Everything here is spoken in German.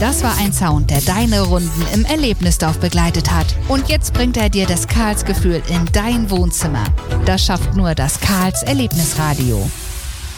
Das war ein Sound, der deine Runden im Erlebnisdorf begleitet hat. Und jetzt bringt er dir das Karls-Gefühl in dein Wohnzimmer. Das schafft nur das Karls Erlebnisradio.